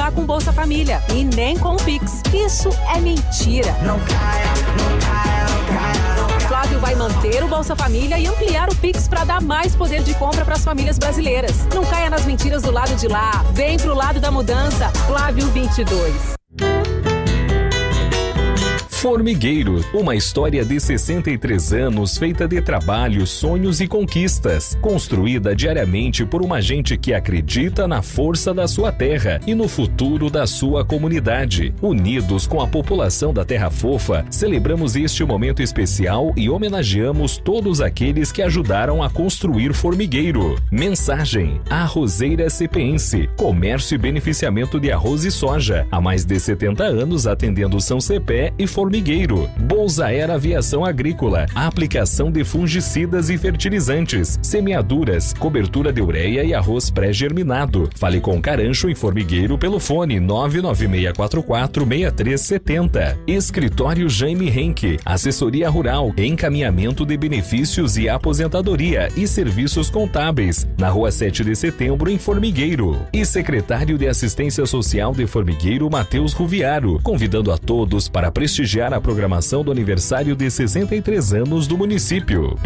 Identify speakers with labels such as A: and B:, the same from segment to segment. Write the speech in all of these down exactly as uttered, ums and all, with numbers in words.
A: ajudar com Bolsa Família e nem com o Pix. Isso é mentira.
B: Não caia, não caia, não caia, não caia.
A: Flávio vai manter o Bolsa Família e ampliar o Pix para dar mais poder de compra para as famílias brasileiras. Não caia nas mentiras do lado de lá. Vem pro lado da mudança. Flávio vinte e dois.
C: Formigueiro, uma história de sessenta e três anos feita de trabalho, sonhos e conquistas, construída diariamente por uma gente que acredita na força da sua terra e no futuro da sua comunidade. Unidos com a população da Terra Fofa, celebramos este momento especial e homenageamos todos aqueles que ajudaram a construir Formigueiro. Mensagem: Arrozeira Cepense, comércio e beneficiamento de arroz e soja, há mais de setenta anos atendendo São Cepé e Formigueiro. Formigueiro, Bolsaer Aviação Agrícola, aplicação de fungicidas e fertilizantes, semeaduras, cobertura de ureia e arroz pré-germinado. Fale com Carancho e Formigueiro pelo fone nove nove seis quatro quatro seis três sete zero. Escritório Jaime Henke, assessoria rural, encaminhamento de benefícios e aposentadoria e serviços contábeis, na rua sete de setembro em Formigueiro. E secretário de Assistência Social de Formigueiro, Matheus Ruviaro, convidando a todos para prestigiar a programação do aniversário de sessenta e três anos do município.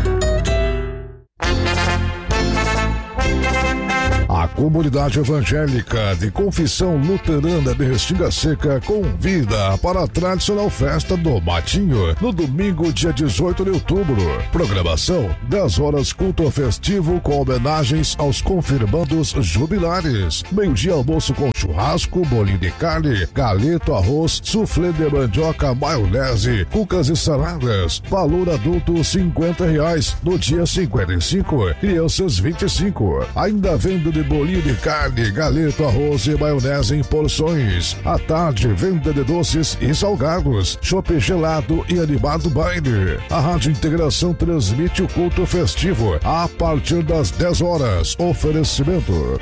D: A comunidade evangélica de Confissão Luterana de Restinga Seca convida para a tradicional festa do Matinho no domingo, dia dezoito de outubro. Programação: dez horas culto festivo com homenagens aos confirmandos jubilares. Meio-dia almoço com churrasco, bolinho de carne, galeto, arroz, suflê de mandioca, maionese, cucas e saladas. Valor adulto cinquenta reais. No dia cinquenta e cinco, crianças vinte e cinco. Ainda venda de bolinho de carne, galeto, arroz e maionese em porções. À tarde, venda de doces e salgados, chopp gelado e animado baile. A Rádio Integração transmite o culto festivo a partir das dez horas. Oferecimento: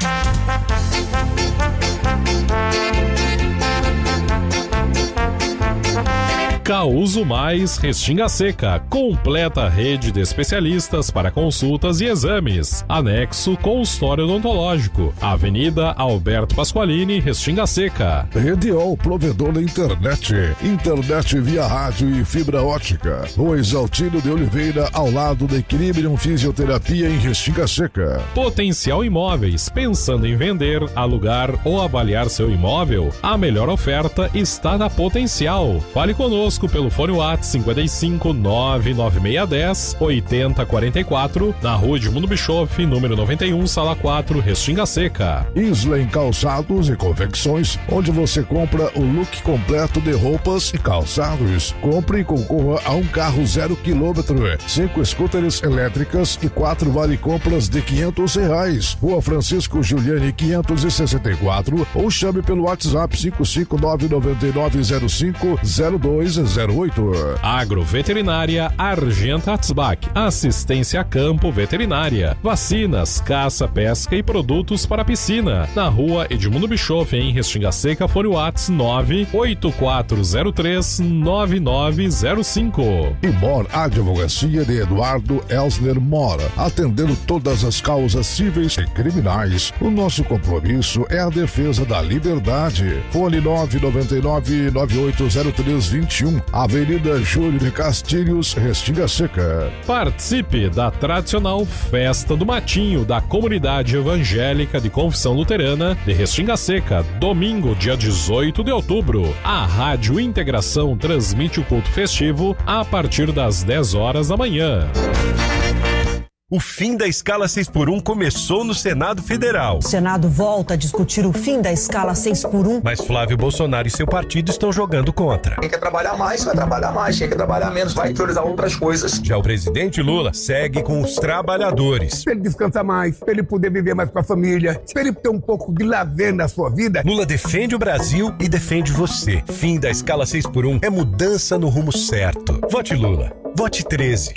E: Causo Mais Restinga Seca, completa rede de especialistas para consultas e exames. Anexo consultório odontológico. Avenida Alberto Pasqualini, Restinga Seca.
D: Rediol, provedor da internet. Internet via rádio e fibra ótica. Rua Exaltino de Oliveira, ao lado da Equilibrium Fisioterapia em Restinga Seca.
E: Potencial Imóveis, pensando em vender, alugar ou avaliar seu imóvel? A melhor oferta está na Potencial. Fale conosco pelo fone WhatsApp cinquenta e cinco, nove nove seis dez, oitenta quarenta e quatro, na rua Edmundo Bischoff, número noventa e um, sala quatro, Restinga Seca.
D: Islen Calçados e Confecções, onde você compra o look completo de roupas e calçados. Compre e concorra a um carro zero quilômetro, cinco scooters elétricas e quatro vale-compras de quinhentos reais. Rua Francisco Giuliani quinhentos e sessenta e quatro, ou chame pelo WhatsApp cinco cinco nove nove nove zero cinco zero dois zero oito.
E: Agroveterinária Argenta Atzbach, assistência a campo veterinária, vacinas, caça, pesca e produtos para piscina. Na rua Edmundo Bischoff, em Restinga Seca, fone WhatsApp nove oito quatro zero três nove nove zero cinco.
D: E Mor Advocacia de Eduardo Elsner Mora, atendendo todas as causas cíveis e criminais. O nosso compromisso é a defesa da liberdade. Fone nove nove nove nove oito zero três dois um, Avenida Júlio de Castilhos, Restinga Seca.
E: Participe da tradicional Festa do Matinho da Comunidade Evangélica de Confissão Luterana de Restinga Seca, domingo, dia dezoito de outubro. A Rádio Integração transmite o culto festivo a partir das dez horas da manhã.
F: O fim da escala seis por um começou no Senado Federal.
G: O Senado volta a discutir o fim da escala seis por um.
F: Mas Flávio Bolsonaro e seu partido estão jogando contra.
H: Quem quer trabalhar mais, vai trabalhar mais. Quem quer trabalhar menos, vai priorizar outras coisas.
F: Já o presidente Lula segue com os trabalhadores.
I: Pra ele descansar mais, pra ele poder viver mais com a família, pra ele ter um pouco de lazer na sua vida.
F: Lula defende o Brasil e defende você. Fim da escala seis por um é mudança no rumo certo. Vote Lula. Vote treze.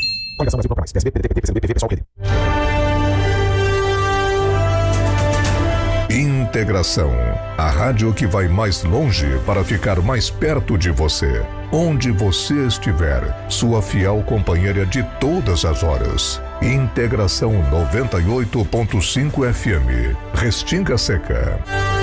D: Integração, a rádio que vai mais longe para ficar mais perto de você. Onde você estiver, sua fiel companheira de todas as horas. Integração noventa e oito ponto cinco F M, Restinga Seca.